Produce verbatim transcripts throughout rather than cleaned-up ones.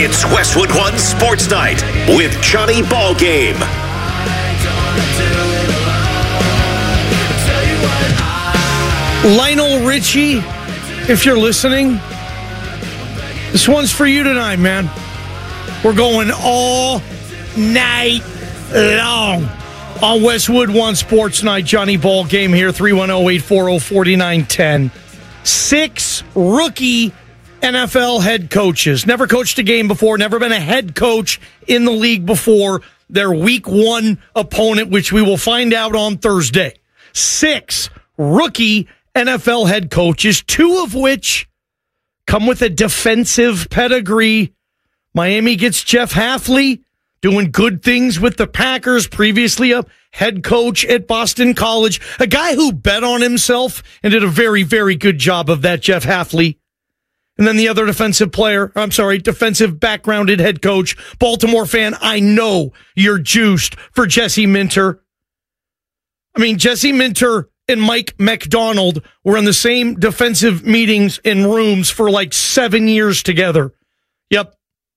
It's Westwood One Sports Night with Johnny Ballgame. Lionel Richie, if you're listening, this one's for you tonight, man. We're going all night long on Westwood One Sports Night. Johnny Ballgame here, three one zero, eight four zero, four nine one zero. Six rookie N F L head coaches. Never coached a game before, never been a head coach in the league before. Their week one opponent, which we will find out on Thursday. Six rookie N F L head coaches, two of which come with a defensive pedigree. Miami gets Jeff Hafley, doing good things with the Packers, previously a head coach at Boston College, a guy who bet on himself and did a very, very good job of that, Jeff Hafley. And then the other defensive player, I'm sorry, defensive backgrounded head coach, Baltimore fan, I know you're juiced for Jesse Minter. I mean, Jesse Minter and Mike McDonald were in the same defensive meetings in rooms for like seven years together. Yep.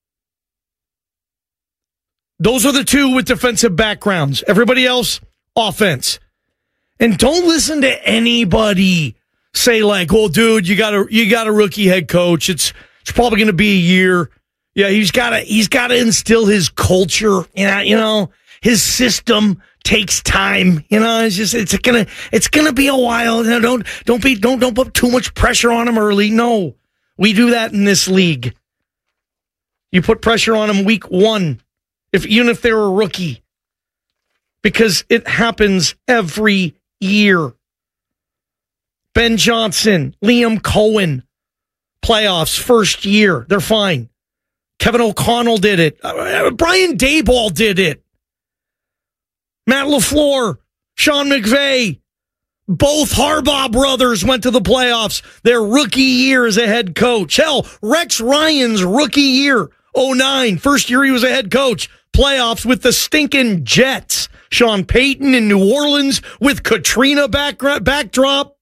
Those are the two with defensive backgrounds. Everybody else, offense. And don't listen to anybody say like, "Well, dude, you got a you got a rookie head coach. It's it's probably going to be a year. Yeah, he's got to he's got to instill his culture. Yeah, you know, his system takes time. You know, it's just it's gonna it's gonna be a while. You know, don't don't be don't don't put too much pressure on him early. No, we do that in this league. You put pressure on him week one, if even if they're a rookie, because it happens every year. Ben Johnson, Liam Cohen, playoffs, first year. They're fine. Kevin O'Connell did it. Uh, Brian Daboll did it. Matt LaFleur, Sean McVay, both Harbaugh brothers went to the playoffs their rookie year as a head coach. Hell, Rex Ryan's rookie year, oh nine, first year he was a head coach. Playoffs with the stinking Jets. Sean Payton in New Orleans with Katrina back, backdrop.